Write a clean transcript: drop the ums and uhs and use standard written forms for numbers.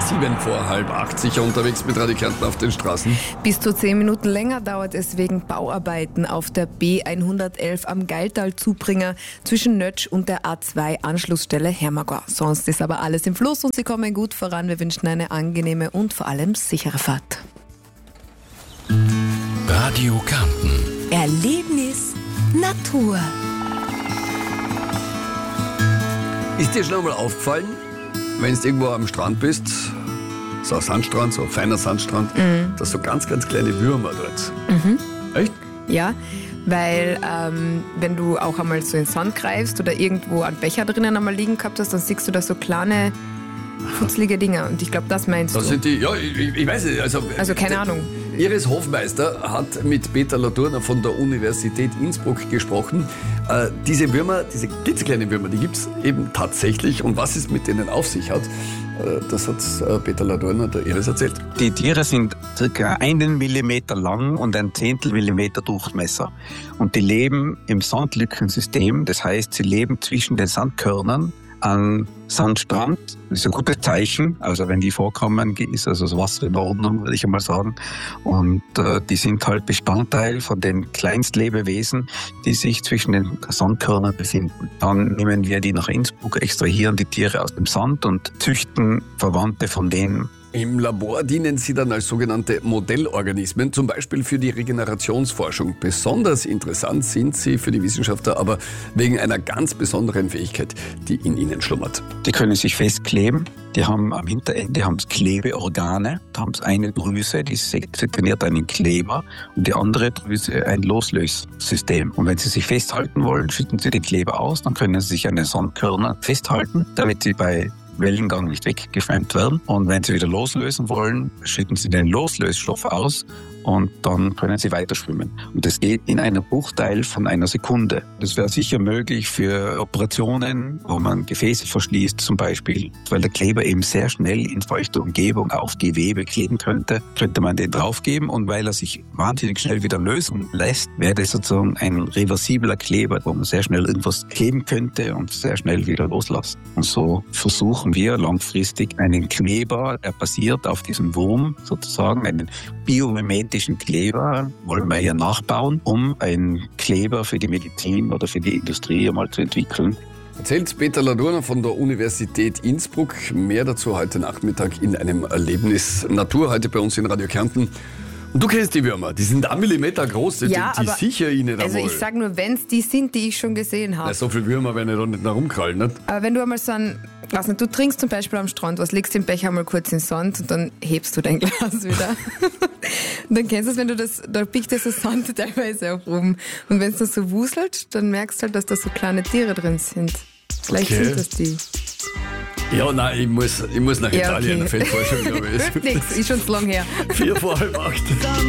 7:45, sicher unterwegs mit Radio Kärnten auf den Straßen. Bis zu 10 Minuten länger dauert es wegen Bauarbeiten auf der B111 am Geiltal-Zubringer zwischen Nötsch und der A2-Anschlussstelle Hermagor. Sonst ist aber alles im Fluss und Sie kommen gut voran. Wir wünschen eine angenehme und vor allem sichere Fahrt. Radio Kärnten. Erlebnis Natur. Ist dir schon einmal aufgefallen, wenn du irgendwo am Strand bist, so ein Sandstrand, so ein feiner Sandstrand, dass so ganz, ganz kleine Würmer dort. Echt? Ja, weil wenn du auch einmal so in den Sand greifst oder irgendwo einen Becher drinnen einmal liegen gehabt hast, dann siehst du da so kleine, futzlige Dinger. Und ich glaube, das meinst Das du. sind die, ja, ich weiß nicht. Also keine Ahnung. Iris Hofmeister hat mit Peter Ladurner von der Universität Innsbruck gesprochen. Diese Würmer, diese klitzekleinen Würmer, die gibt es eben tatsächlich. Und was es mit denen auf sich hat, das hat Peter Ladurner der Iris erzählt. Die Tiere sind ca. 1 Millimeter lang und 1/10 Millimeter Durchmesser. Und die leben im Sandlückensystem. Das heißt, sie leben zwischen den Sandkörnern am Sandstrand. Das ist ein gutes Zeichen. Also wenn die vorkommen, ist also das Wasser in Ordnung, würde ich einmal sagen. Und die sind halt Bestandteil von den Kleinstlebewesen, die sich zwischen den Sandkörnern befinden. Dann nehmen wir die nach Innsbruck, extrahieren die Tiere aus dem Sand und züchten Verwandte von denen. Im Labor dienen sie dann als sogenannte Modellorganismen, zum Beispiel für die Regenerationsforschung. Besonders interessant sind sie für die Wissenschaftler aber wegen einer ganz besonderen Fähigkeit, die in ihnen schlummert. Die können sich festkleben. Die haben am Hinterende Klebeorgane. Da haben sie eine Drüse, die sektioniert einen Kleber und die andere Drüse ein Loslössystem. Und wenn sie sich festhalten wollen, schütten sie den Kleber aus, dann können sie sich an den Sandkörnern festhalten, damit sie bei Wellengang nicht weggeschwemmt werden. Und wenn sie wieder loslösen wollen, schütten sie den Loslösstoff aus und dann können sie weiter schwimmen. Und das geht in einem Bruchteil von einer Sekunde. Das wäre sicher möglich für Operationen, wo man Gefäße verschließt zum Beispiel, weil der Kleber eben sehr schnell in feuchter Umgebung auf Gewebe kleben könnte man den draufgeben und weil er sich wahnsinnig schnell wieder lösen lässt, wäre das sozusagen ein reversibler Kleber, wo man sehr schnell irgendwas kleben könnte und sehr schnell wieder loslassen. Und so versuchen wir langfristig einen Kleber, der basiert auf diesem Wurm, sozusagen einen biomimetischen Kleber, wollen wir hier nachbauen, um einen Kleber für die Medizin oder für die Industrie einmal zu entwickeln. Erzählt Peter Ladurner von der Universität Innsbruck. Mehr dazu heute Nachmittag in einem Erlebnis Natur, heute bei uns in Radio Kärnten. Und du kennst die Würmer, die sind 1 Millimeter groß, die sicher ich nicht Also einmal. ich sage nur, wenn es die sind, die ich schon gesehen habe. Na, so viele Würmer werden ja da nicht herumkrallen, nicht? Aber wenn du einmal so weiß nicht, du trinkst zum Beispiel am Strand was, legst den Becher einmal kurz in den Sand und dann hebst du dein Glas wieder. Und dann kennst du es, da biegt der Sand teilweise auch oben. Und wenn es dann so wuselt, dann merkst du halt, dass da so kleine Tiere drin sind. Vielleicht sind das die. Ja, nein, ich muss nach Italien, okay. fällt voll schon wieder. Hilft nichts, ist schon zu lang her. 7:45.